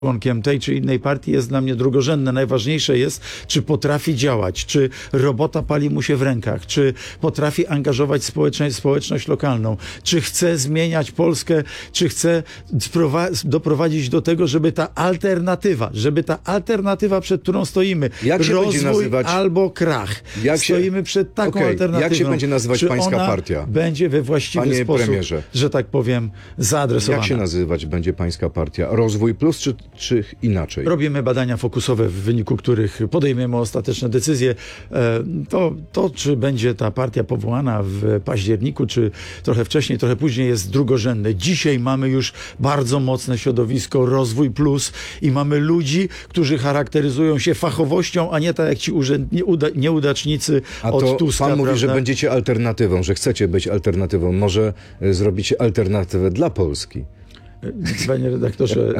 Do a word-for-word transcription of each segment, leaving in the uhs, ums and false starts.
członkiem tej czy innej partii jest dla mnie drugorzędne. Najważniejsze jest, czy potrafi działać, czy robota pali mu się w rękach, czy potrafi angażować społeczność, społeczność lokalną, czy chce zmieniać Polskę, czy chce doprowadzić do tego, żeby ta alternatywa, żeby ta alternatywa, przed którą stoimy, jak się rozwój będzie nazywać, albo krach. jak się, stoimy przed taką okay, alternatywą. Jak się będzie nazywać czy pańska ona partia? Będzie we właściwy Panie sposób, premierze, że tak powiem, zaadresowana. Jak się nazywać będzie pańska partia? Rozwój Plus czy, czy inaczej? Robimy badania fokusowe, w wyniku których podejmiemy ostateczne decyzje. To, to, czy będzie ta partia powołana w październiku, czy trochę wcześniej, trochę później, jest drugorzędne. Dzisiaj mamy już bardzo mocne środowisko Rozwój Plus i mamy ludzi, którzy charakteryzują się fachowością, a nie tak jak ci urzędni, uda, nieudacznicy a od to Tuska. pan mówi, prawda? że będziecie alternatywą, że chcecie być alternatywą. Może zrobicie alternatywę dla Polski? Panie redaktorze,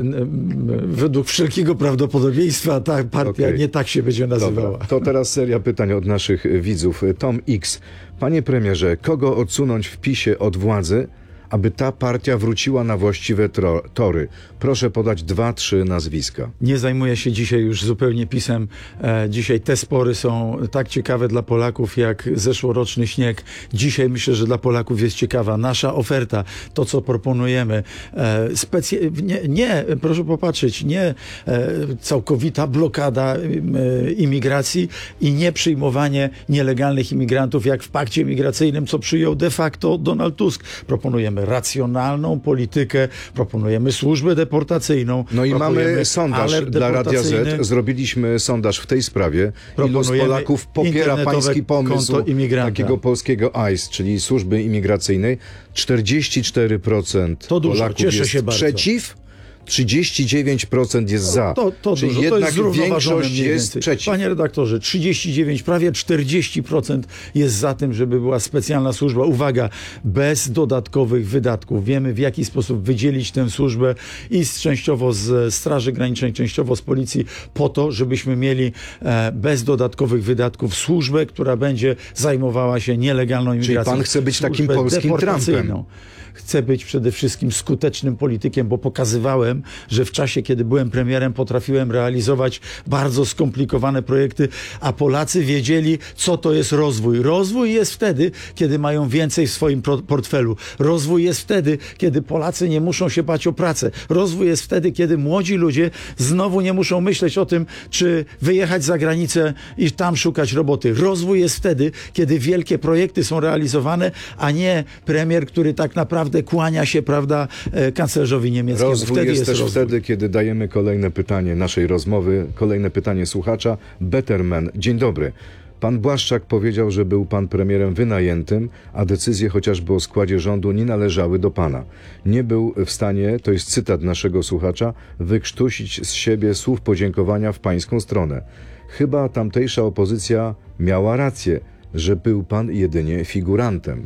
według wszelkiego prawdopodobieństwa ta partia okay. nie tak się będzie nazywała. Dobra. To teraz seria pytań od naszych widzów. Tom X. Panie premierze, kogo odsunąć w PiSie od władzy, aby ta partia wróciła na właściwe tory? Proszę podać dwa, trzy nazwiska. Nie zajmuję się dzisiaj już zupełnie PiS-em. E, dzisiaj te spory są tak ciekawe dla Polaków, jak zeszłoroczny śnieg. Dzisiaj myślę, że dla Polaków jest ciekawa nasza oferta, to co proponujemy. E, specy- nie, nie, proszę popatrzeć, nie e, całkowita blokada e, imigracji i nie przyjmowanie nielegalnych imigrantów, jak w pakcie migracyjnym, co przyjął de facto Donald Tusk. Proponujemy racjonalną politykę, proponujemy służbę deportacyjną. No i mamy sondaż dla Radia Z. Zrobiliśmy sondaż w tej sprawie. Ilu z Polaków popiera pański pomysł takiego polskiego I C E, czyli służby imigracyjnej? czterdzieści cztery procent to dużo. Polaków Cieszę jest się przeciw. trzydzieści dziewięć procent jest za. To, to Czyli dużo. jednak to jest większość jest przeciw. Panie redaktorze, trzydzieści dziewięć, prawie czterdzieści procent jest za tym, żeby była specjalna służba. Uwaga, bez dodatkowych wydatków. Wiemy, w jaki sposób wydzielić tę służbę i z, częściowo z Straży Granicznej, częściowo z Policji, po to, żebyśmy mieli e, bez dodatkowych wydatków służbę, która będzie zajmowała się nielegalną imigracją. Czyli pan chce być takim polskim Trumpem? Chcę być przede wszystkim skutecznym politykiem, bo pokazywałem, że w czasie, kiedy byłem premierem, potrafiłem realizować bardzo skomplikowane projekty, a Polacy wiedzieli, co to jest rozwój. Rozwój jest wtedy, kiedy mają więcej w swoim portfelu. Rozwój jest wtedy, kiedy Polacy nie muszą się bać o pracę. Rozwój jest wtedy, kiedy młodzi ludzie znowu nie muszą myśleć o tym, czy wyjechać za granicę i tam szukać roboty. Rozwój jest wtedy, kiedy wielkie projekty są realizowane, a nie premier, który tak naprawdę kłania się, prawda, kanclerzowi niemieckiemu. Rozwój wtedy jest, jest też rozwój. wtedy, kiedy dajemy kolejne pytanie naszej rozmowy, kolejne pytanie słuchacza. Betterman. Dzień dobry. Pan Błaszczak powiedział, że był pan premierem wynajętym, a decyzje chociażby o składzie rządu nie należały do pana. Nie był w stanie, to jest cytat naszego słuchacza, wykrztusić z siebie słów podziękowania w pańską stronę. Chyba tamtejsza opozycja miała rację, że był pan jedynie figurantem.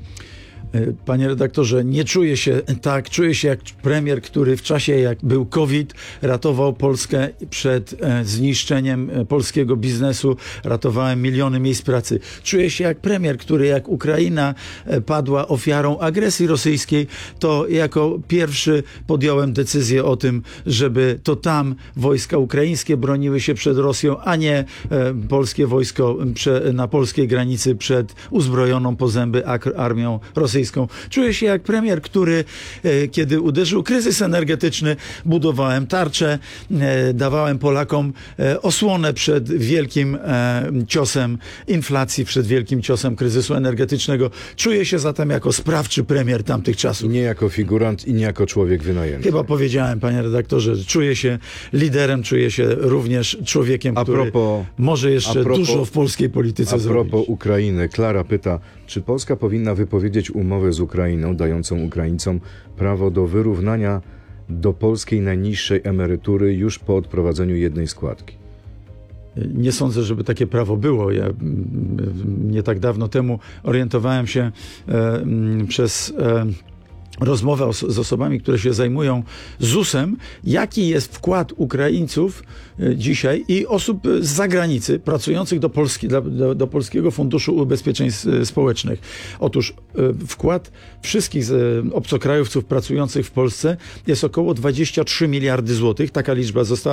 Panie redaktorze, nie czuję się tak, czuję się jak premier, który w czasie, jak był COVID, ratował Polskę przed e, zniszczeniem polskiego biznesu, ratowałem miliony miejsc pracy. Czuję się jak premier, który jak Ukraina e, padła ofiarą agresji rosyjskiej, to jako pierwszy podjąłem decyzję o tym, żeby to tam wojska ukraińskie broniły się przed Rosją, a nie e, polskie wojsko prze, na polskiej granicy przed uzbrojoną po zęby armią rosyjską. Czuję się jak premier, który e, kiedy uderzył kryzys energetyczny, budowałem tarczę, e, dawałem Polakom e, osłonę przed wielkim e, ciosem inflacji, przed wielkim ciosem kryzysu energetycznego. Czuję się zatem jako sprawczy premier tamtych czasów. I nie jako figurant i nie jako człowiek wynajęty. Chyba powiedziałem, panie redaktorze, że czuję się liderem, czuję się również człowiekiem, a który propos, może jeszcze propos, dużo w polskiej polityce zrobić. A propos Ukrainy, Klara pyta, czy Polska powinna wypowiedzieć umowę z Ukrainą, dającą Ukraińcom prawo do wyrównania do polskiej najniższej emerytury już po odprowadzeniu jednej składki? Nie sądzę, żeby takie prawo było. Ja nie tak dawno temu orientowałem się e, przez... E, rozmowę os- z osobami, które się zajmują zusem, jaki jest wkład Ukraińców e, dzisiaj i osób e, z zagranicy pracujących do, Polski, dla, do, do Polskiego Funduszu Ubezpieczeń S- Społecznych. Otóż e, wkład wszystkich z, e, obcokrajowców pracujących w Polsce jest około dwadzieścia trzy miliardy złotych. Taka liczba została